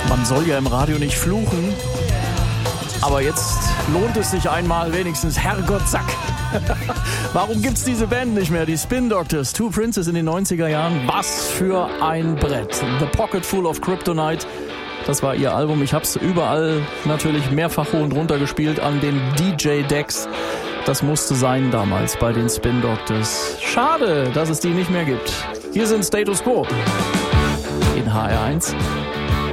Man soll ja im Radio nicht fluchen, aber jetzt lohnt es sich einmal wenigstens. Herrgott Sack. Warum gibt's diese Band nicht mehr? Die Spin Doctors, Two Princes in den 90er Jahren. Was für ein Brett. The Pocket Full of Kryptonite. Das war ihr Album. Ich hab's überall natürlich mehrfach hoch und runter gespielt an den DJ-Decks. Das musste sein damals bei den Spin Doctors. Schade, dass es die nicht mehr gibt. Hier sind Status Quo in HR1.